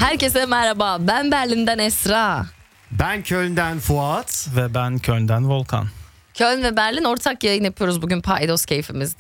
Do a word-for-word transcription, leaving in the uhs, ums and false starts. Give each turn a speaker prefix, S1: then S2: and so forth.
S1: Herkese merhaba. Ben Berlin'den Esra.
S2: Ben Köln'den Fuat.
S3: Ve ben Köln'den Volkan.
S1: Köln ve Berlin ortak yayın yapıyoruz bugün Paydos Keyfimizde.